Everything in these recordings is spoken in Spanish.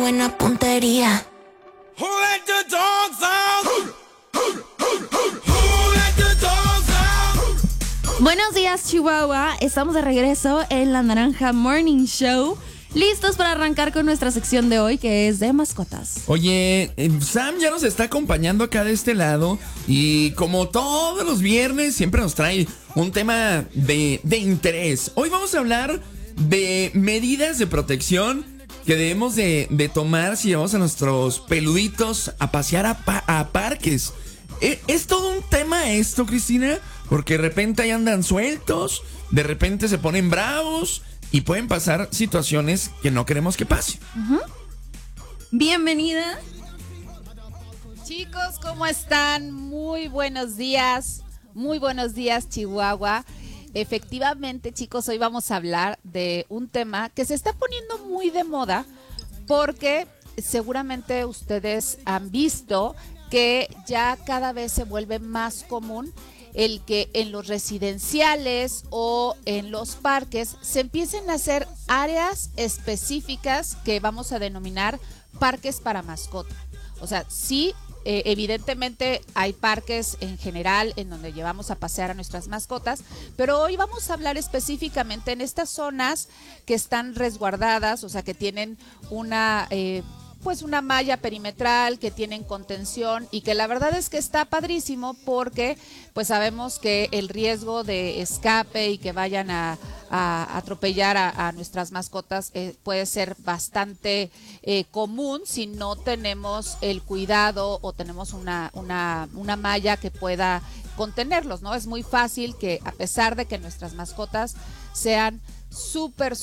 buena puntería. Who let the dogs out? Who let the dogs out? Buenos días, Chihuahua. Estamos de regreso en La Naranja Morning Show. Listos para arrancar con nuestra sección de hoy, que es de mascotas. Oye, Sam ya nos está acompañando acá de este lado. Y como todos los viernes, siempre nos trae un tema de interés. Hoy vamos a hablar de medidas de protección que debemos de tomar si llevamos a nuestros peluditos a pasear a parques. Es todo un tema esto, Cristina, porque de repente ahí andan sueltos, de repente se ponen bravos y pueden pasar situaciones que no queremos que pasen. Bienvenida. Chicos, ¿cómo están? Muy buenos días, Chihuahua. Efectivamente, chicos, hoy vamos a hablar de un tema que se está poniendo muy de moda porque seguramente ustedes han visto que ya cada vez se vuelve más común el que en los residenciales o en los parques se empiecen a hacer áreas específicas que vamos a denominar parques para mascota. O sea, sí, evidentemente hay parques en general en donde llevamos a pasear a nuestras mascotas, pero hoy vamos a hablar específicamente en estas zonas que están resguardadas, o sea, que tienen una malla perimetral, que tienen contención y que la verdad es que está padrísimo porque pues sabemos que el riesgo de escape y que vayan a atropellar a nuestras mascotas puede ser bastante común si no tenemos el cuidado o tenemos una malla que pueda contenerlos, ¿no? Es muy fácil que a pesar de que nuestras mascotas sean súper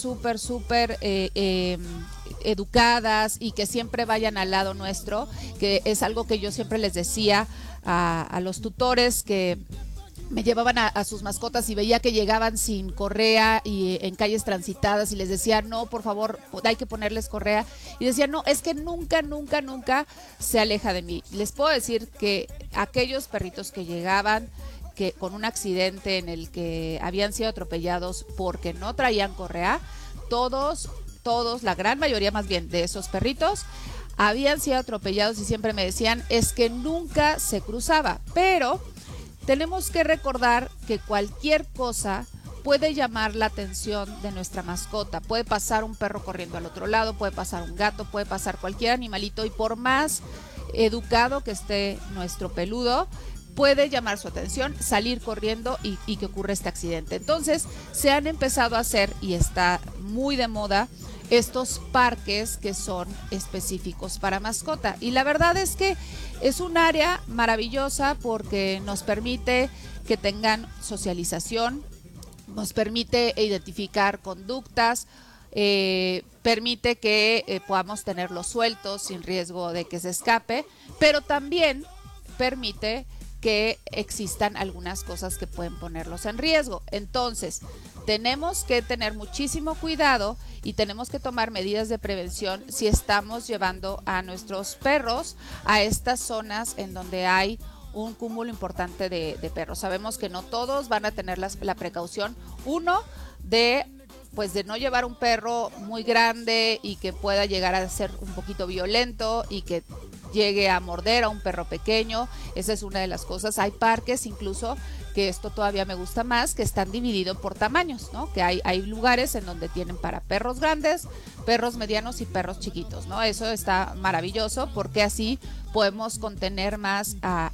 educadas y que siempre vayan al lado nuestro, que es algo que yo siempre les decía a los tutores que me llevaban a sus mascotas y veía que llegaban sin correa y en calles transitadas y les decía, no, por favor, hay que ponerles correa. Y decía, no, es que nunca se aleja de mí. Les puedo decir que aquellos perritos que llegaban que con un accidente en el que habían sido atropellados porque no traían correa, todos, la gran mayoría más bien de esos perritos habían sido atropellados y siempre me decían, es que nunca se cruzaba. Pero tenemos que recordar que cualquier cosa puede llamar la atención de nuestra mascota. Puede pasar un perro corriendo al otro lado, puede pasar un gato, puede pasar cualquier animalito y por más educado que esté nuestro peludo, puede llamar su atención, salir corriendo y que ocurra este accidente. Entonces se han empezado a hacer, y está muy de moda, estos parques que son específicos para mascota. Y la verdad es que es un área maravillosa porque nos permite que tengan socialización, nos permite identificar conductas, permite que podamos tenerlos sueltos sin riesgo de que se escape, pero también permite que existan algunas cosas que pueden ponerlos en riesgo. Entonces, tenemos que tener muchísimo cuidado y tenemos que tomar medidas de prevención si estamos llevando a nuestros perros a estas zonas en donde hay un cúmulo importante de perros. Sabemos que no todos van a tener la precaución, de no llevar un perro muy grande y que pueda llegar a ser un poquito violento y que llegue a morder a un perro pequeño. Esa es una de las cosas. Hay parques incluso, que esto todavía me gusta más, que están divididos por tamaños, ¿no? Que hay lugares en donde tienen para perros grandes, perros medianos y perros chiquitos, ¿no? Eso está maravilloso porque así podemos contener más a